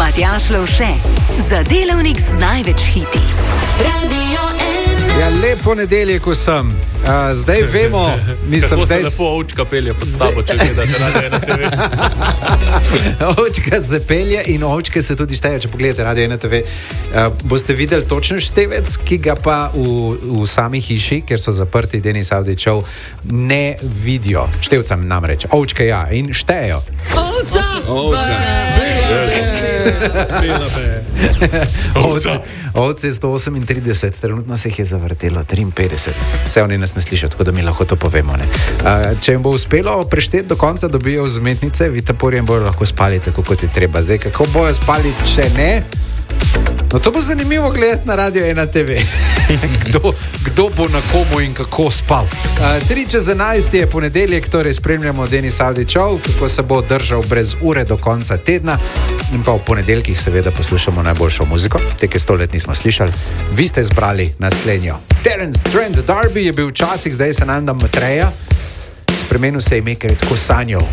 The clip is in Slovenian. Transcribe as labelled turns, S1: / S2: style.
S1: Matjaž Lovše, za delavnik z največ hiti. Radio 1.
S2: Ja, lep ponedeljek vsem. Zdaj vemo, mislim,
S3: kako
S2: zdaj
S3: se lepo ovčka pelje pod tabo, če gledate Radio 1 TV.
S2: Ovčka se pelje in ovčke se tudi šteje, če pogledate Radio 1 TV. Boste videli točen števec, ki ga pa v sami hiši, ker so zaprti Denis Avdićev, ne vidijo. Števcem namreč. Ovčke ja in štejejo. Ovce je 138, trenutno se jih je zavrtelo 53. Vse oni nas ne slišijo, tako da mi lahko to povemo. Ne? Če jim bo uspelo prešteti do konca, dobijo vzmetnice, vitaporjem bojo lahko spali tako, kot je treba. Zdaj, kako bojo spali, če ne? No, to bo zanimivo gledati na Radio 1 TV. Kdo bo na komu in kako spal. 3:11 je ponedeljek, torej spremljamo Denis Avdićev, kako se bo držal brez ure do konca tedna. In pa v ponedeljkih seveda poslušamo najboljšo muziko, te, ki 100 let nismo slišali. Vi ste zbrali naslednjo. Terence Trent D'Arby je bil včasih, zdaj se nam da Matreja. Spremenil se je ime, ker je tako sanjal.